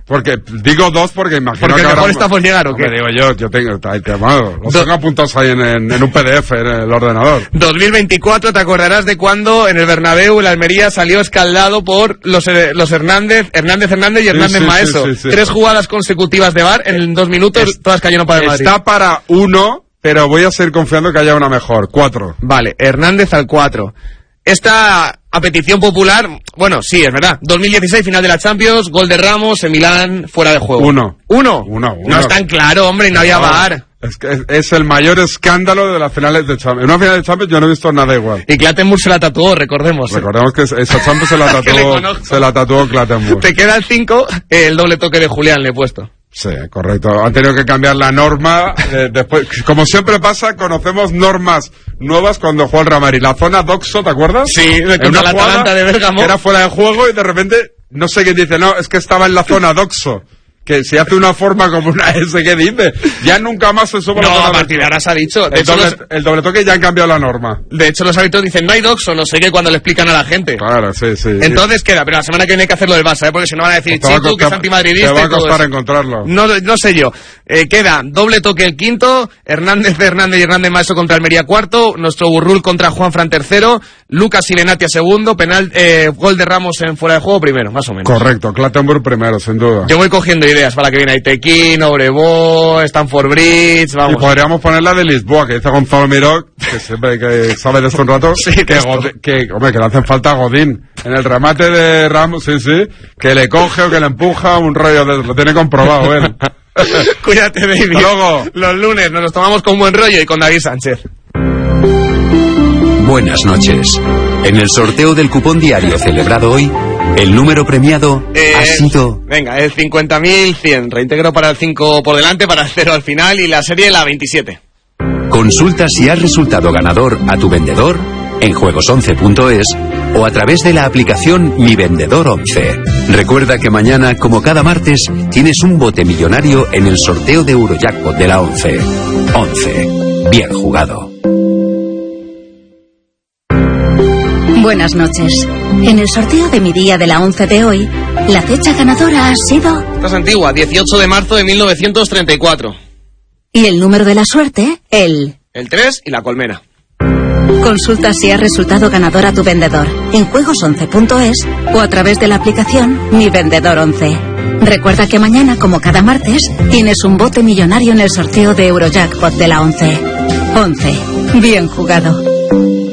Porque digo 2 porque imagino porque que mejor ahora... está por llegar, ¿o qué? Me digo yo tengo... Los tengo apuntados ahí en un PDF en el ordenador. 2024, te acordarás de cuando en el Bernabéu el Almería salió escaldado por los Hernández y Hernández Maeso. Sí. 3 jugadas consecutivas de VAR en 2 minutos, todas cayeron para el Madrid. Está para 1, pero voy a seguir confiando que haya una mejor. 4. Vale, Hernández al 4. Esta a petición popular, bueno, sí, es verdad. 2016, final de la Champions, gol de Ramos en Milán, fuera de juego. 1. 1. No es tan claro, hombre, y no había VAR. Es que es el mayor escándalo de las finales de Champions. En una final de Champions yo no he visto nada igual. Y Clattenburg se la tatuó, recordemos. Recordemos que esa Champions se la tatuó Clattenburg. Te queda el 5, el doble toque de Julián le he puesto. Sí, correcto. Han tenido que cambiar la norma. Después, como siempre pasa, conocemos normas nuevas cuando juega el Real Madrid. La zona doxo, ¿te acuerdas? Sí, contra la Atalanta de Bérgamo. Que era fuera de juego y de repente, no sé quién dice, no, es que estaba en la zona doxo. Que si hace una forma como una S, ¿qué dice? Ya nunca más se sube la zona. No, a partir de ahora se ha dicho. El doble toque ya han cambiado la norma. De hecho, los árbitros dicen, no hay doxo, no sé qué, cuando le explican a la gente. Claro, sí. Entonces queda, pero la semana que viene hay que hacerlo del Barça, porque si no van a decir, chico, que es antimadridista. Te va a costar encontrarlo. No sé yo. Queda doble toque el 5, Hernández y Hernández Maeso contra Almería 4, nuestro Burrul contra Juanfran 3, Lucas Silenatia 2, penal, gol de Ramos en fuera de juego primero, más o menos. Correcto, Clattenburg primero, sin duda. Yo voy cogiendo ideas para la que viene ahí. Tequín, Obrevó, Stamford Bridge, vamos. Y podríamos poner la de Lisboa, que dice Gonzalo Miró, que siempre que sabe de esto un rato, sí, que le hacen falta a Godín. En el remate de Ramos, sí, que le coge o que le empuja, un rollo, lo tiene comprobado él. Cuídate, David. Luego. Los lunes nos los tomamos con buen rollo y con David Sánchez. Buenas noches. En el sorteo del cupón diario celebrado hoy, el número premiado ha sido... Venga, el 50.100. Reintegro para el 5 por delante, para el 0 al final y la serie la 27. Consulta si has resultado ganador a tu vendedor en juegos11.es o a través de la aplicación Mi Vendedor 11. Recuerda que mañana, como cada martes, tienes un bote millonario en el sorteo de Eurojackpot de la 11. 11. Bien jugado. Buenas noches. En el sorteo de mi día de la 11 de hoy, la fecha ganadora ha sido... Esta es antigua, 18 de marzo de 1934. Y el número de la suerte, el 3 y la colmena. Consulta si has resultado ganador a tu vendedor en juegos11.es o a través de la aplicación Mi Vendedor 11. Recuerda que mañana, como cada martes, tienes un bote millonario en el sorteo de Eurojackpot de la 11. 11. Bien jugado.